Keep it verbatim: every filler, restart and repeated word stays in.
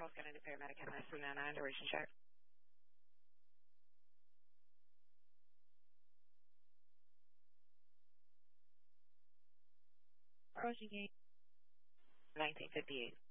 Charles Kennedy paramedic at nine three nine nine, duration check. Approaching gate. nineteen fifty-eight.